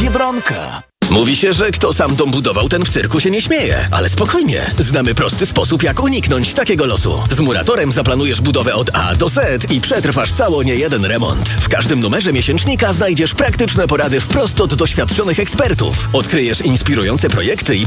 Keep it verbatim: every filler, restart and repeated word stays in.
Biedronka. Mówi się, że kto sam dom budował, ten w cyrku się nie śmieje. Ale spokojnie, znamy prosty sposób, jak uniknąć takiego losu. Z Muratorem zaplanujesz budowę od A do Z i przetrwasz cało niejeden remont. W każdym numerze miesięcznika znajdziesz praktyczne porady wprost od doświadczonych ekspertów. Odkryjesz inspirujące projekty i